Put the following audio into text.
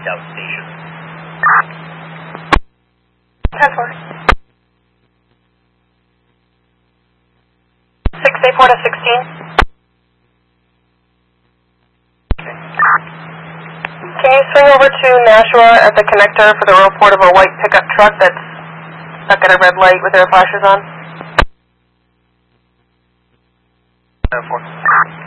South Station. 10-4. 684 to 16. Can you swing over to Nashua at the connector for the report of a white pickup truck that's stuck at a red light with their flashes on? 10-4.